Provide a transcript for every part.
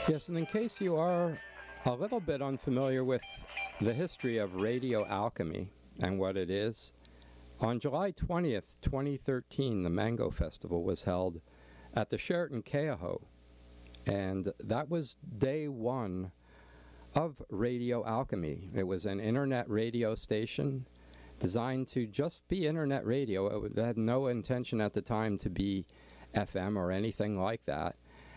Yes, and in case you are a little bit unfamiliar with the history of radio alchemy and what it is, on July 20th, 2013, the Mango Festival was held at the Sheraton Keauhou, and that was day one of radio alchemy. It was an internet radio station designed to just be internet radio. It had no intention at the time to be FM or anything like that.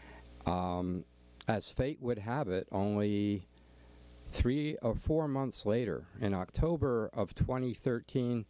As fate would have it, only 3 or 4 months later, in October of 2013,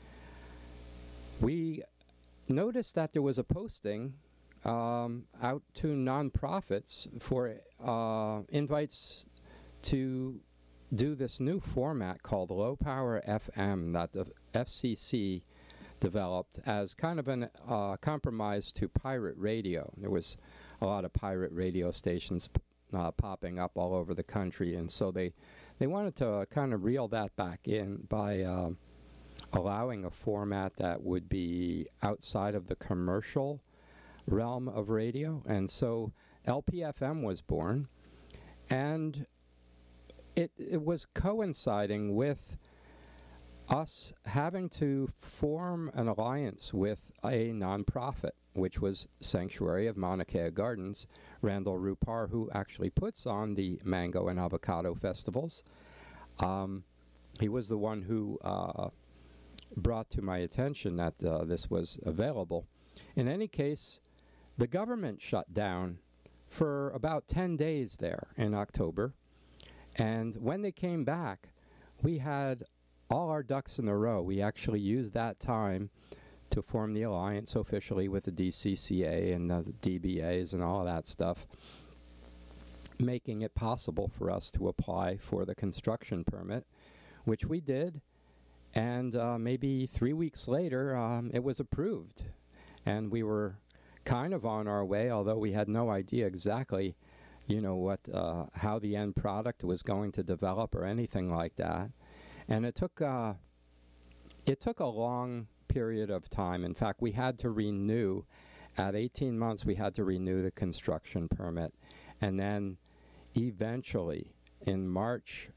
we noticed that there was a posting out to nonprofits for invites to do this new format called Low Power FM that the FCC developed as kind of a compromise to pirate radio. There was a lot of pirate radio stations popping up all over the country, and so they wanted to kind of reel that back in by allowing a format that would be outside of the commercial realm of radio. And so LPFM was born, and it was coinciding with us having to form an alliance with a nonprofit, which was Sanctuary of Mauna Kea Gardens. Randall Rupar, who actually puts on the Mango and Avocado festivals, he was the one who brought to my attention that this was available. In any case, the government shut down for about 10 days there in October, and when they came back, we had all our ducks in a row. We actually used that time to form the alliance officially with the DCCA and the DBAs and all of that stuff, making it possible for us to apply for the construction permit, which we did. And maybe 3 weeks later, it was approved. And we were kind of on our way, although we had no idea exactly, what how the end product was going to develop or anything like that. And it took a long period of time. In fact, we had to renew, at 18 months, we had to renew the construction permit. And then eventually, in March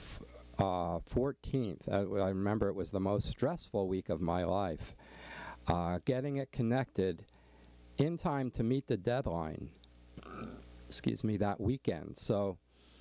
14th, I remember it was the most stressful week of my life, getting it connected in time to meet the deadline, that weekend. So,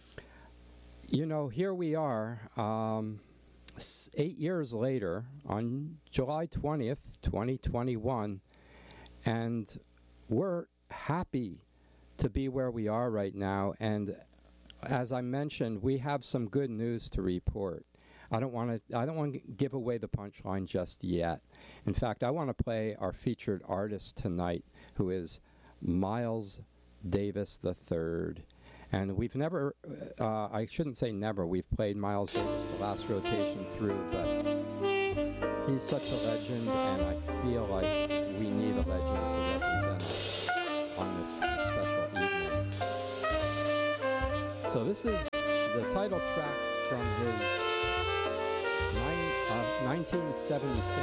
here we are, 8 years later, on July 20th, 2021, and we're happy to be where we are right now. And as I mentioned, we have some good news to report. I don't want to give away the punchline just yet. In fact, I want to play our featured artist tonight, who is Miles Davis III. And we've never, I shouldn't say never, we've played Miles Davis the last rotation through, but he's such a legend, and I feel like we need a legend to represent us on this special evening. So this is the title track from his 1976